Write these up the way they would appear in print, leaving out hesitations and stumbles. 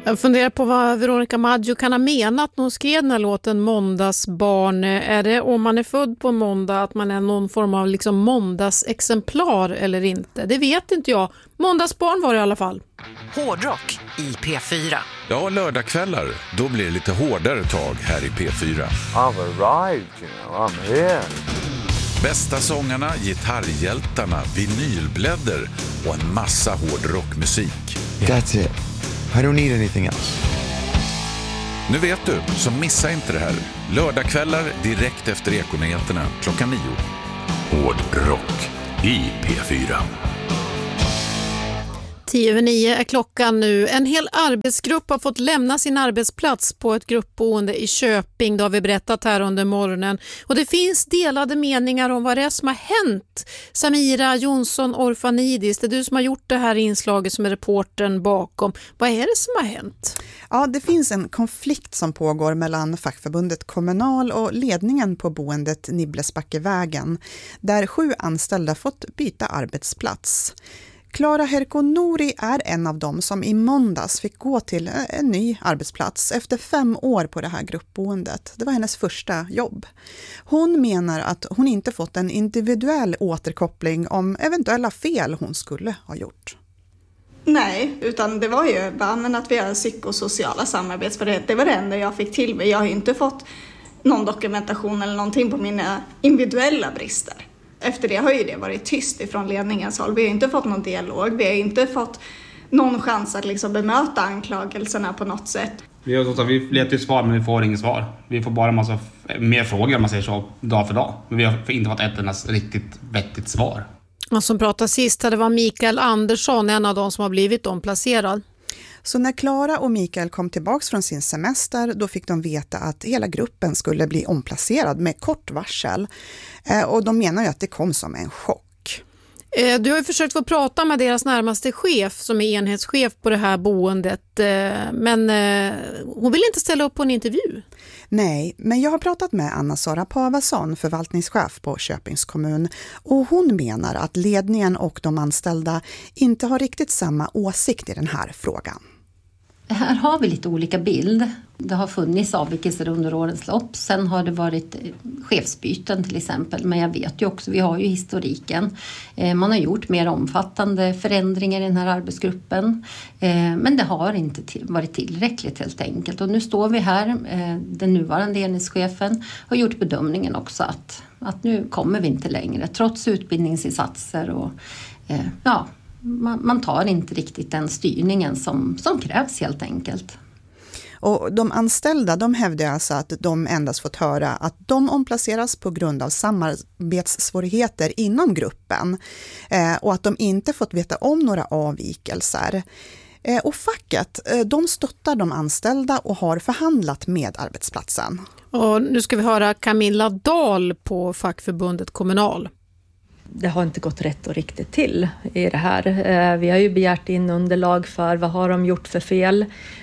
Jag funderar på vad Veronica Maggio kan ha menat när hon skrev den här låten Måndagsbarn. Är det om man är född på måndag att man är någon form av liksom måndagsexemplar eller inte? Det vet inte jag. Måndagsbarn var det i alla fall. Hårdrock i P4. Ja, lördagskvällar. Då blir det lite hårdare tag här i P4. I've arrived, you know, I'm here. Bästa sångarna, gitarrhjältarna, vinylblädder och en massa hårdrockmusik. That's it. I don't need anything else. Nu vet du, så missa inte det här. Lördagskvällar direkt efter Ekonyheterna 9:00. Hårdrock i P4. 10:09 är klockan nu. En hel arbetsgrupp har fått lämna sin arbetsplats på ett gruppboende i Köping. Det har vi berättat här under morgonen. Och det finns delade meningar om vad det är som har hänt. Samira Jonsson Orfanidis, det är du som har gjort det här inslaget som är reportern bakom. Vad är det som har hänt? Ja, det finns en konflikt som pågår mellan fackförbundet Kommunal och ledningen på boendet Nibblesbackevägen, där 7 anställda fått byta arbetsplats. Clara Herkonori är en av dem som i måndags fick gå till en ny arbetsplats efter 5 år på det här gruppboendet. Det var hennes första jobb. Hon menar att hon inte fått en individuell återkoppling om eventuella fel hon skulle ha gjort. Nej, utan det var ju bara att vi har psykosociala samarbets, för det var det enda jag fick till mig. Jag har ju inte fått någon dokumentation eller någonting på mina individuella brister. Efter det har ju det varit tyst ifrån ledningens håll. Vi har inte fått någon dialog. Vi har inte fått någon chans att liksom bemöta anklagelserna på något sätt. Vi letar ju svar, men vi får inget svar. Vi får bara en massa mer frågor, om man säger så, dag för dag. Men vi har inte fått ett enda riktigt vettigt svar. Och som pratade sist, det var Mikael Andersson, en av de som har blivit omplacerad. Så när Clara och Mikael kom tillbaka från sin semester, då fick de veta att hela gruppen skulle bli omplacerad med kort varsel. Och de menar ju att det kom som en chock. Du har ju försökt få prata med deras närmaste chef som är enhetschef på det här boendet. Men hon vill inte ställa upp på en intervju. Nej, men jag har pratat med Anna-Sara Pavasson, förvaltningschef på Köpings kommun. Och hon menar att ledningen och de anställda inte har riktigt samma åsikt i den här frågan. Här har vi lite olika bild. Det har funnits avvikelser under årens lopp. Sen har det varit chefsbyten till exempel. Men jag vet ju också, vi har ju historiken. Man har gjort mer omfattande förändringar i den här arbetsgruppen. Men det har inte varit tillräckligt helt enkelt. Och nu står vi här, den nuvarande enhetschefen har gjort bedömningen också att nu kommer vi inte längre. Trots utbildningsinsatser och man tar inte riktigt den styrningen som krävs helt enkelt. Och de anställda, de hävdar alltså att de endast fått höra att de omplaceras på grund av samarbetssvårigheter inom gruppen och att de inte fått veta om några avvikelser. Och facket, de stöttar de anställda och har förhandlat med arbetsplatsen. Och nu ska vi höra Camilla Dahl på fackförbundet Kommunal. Det har inte gått rätt och riktigt till i det här. Vi har ju begärt in underlag för vad har de gjort för fel.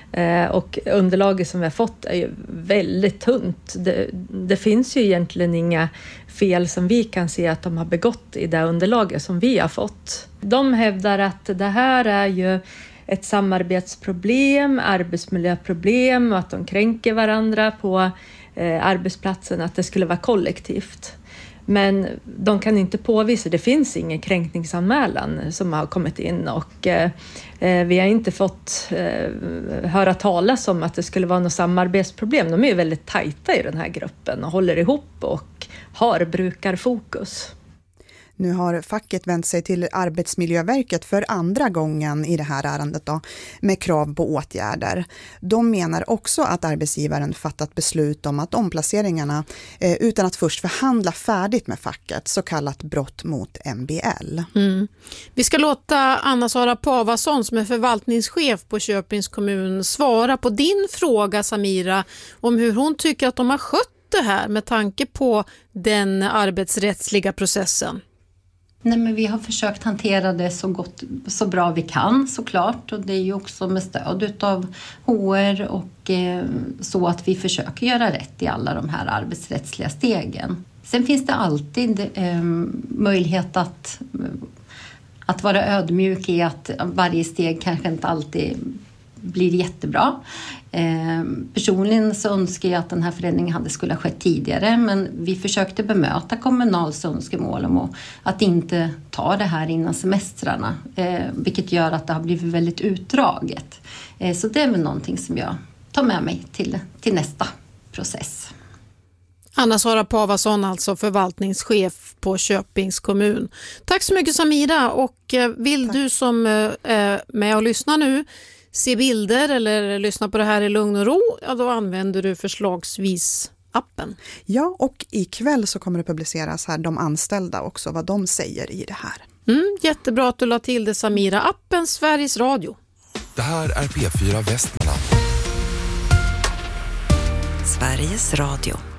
Och underlaget som vi har fått är ju väldigt tunt. Det finns ju egentligen inga fel som vi kan se att de har begått i det underlaget som vi har fått. De hävdar att det här är ju ett samarbetsproblem, arbetsmiljöproblem och att de kränker varandra på arbetsplatsen, att det skulle vara kollektivt. Men de kan inte påvisa, det finns ingen kränkningsanmälan som har kommit in och vi har inte fått höra talas om att det skulle vara något samarbetsproblem. De är ju väldigt tajta i den här gruppen och håller ihop och har brukarfokus. Nu har facket vänt sig till Arbetsmiljöverket för andra gången i det här ärendet då, med krav på åtgärder. De menar också att arbetsgivaren fattat beslut om att omplaceringarna utan att först förhandla färdigt med facket, så kallat brott mot MBL. Vi ska låta Anna-Sara Pavasson som är förvaltningschef på Köpings kommun svara på din fråga, Samira, om hur hon tycker att de har skött det här med tanke på den arbetsrättsliga processen. Nej, men vi har försökt hantera det så bra vi kan såklart, och det är ju också med stöd av HR och så att vi försöker göra rätt i alla de här arbetsrättsliga stegen. Sen finns det alltid möjlighet att vara ödmjuk i att varje steg kanske inte alltid blir jättebra. Personligen så önskar jag att den här förändringen skulle ha skett tidigare, men vi försökte bemöta Kommunals önskemål om att inte ta det här innan semestrarna, vilket gör att det har blivit väldigt utdraget. Så det är väl någonting som jag tar med mig till nästa process. Anna-Sara Pavason, alltså förvaltningschef på Köpings kommun. Tack så mycket Samira, och vill du som är med och lyssnar nu se bilder eller lyssna på det här i lugn och ro, ja, då använder du förslagsvis appen. Ja, och ikväll så kommer det publiceras här de anställda också, vad de säger i det här. Jättebra att du la till det Samira, appen Sveriges Radio. Det här är P4 Västmanland. Sveriges Radio.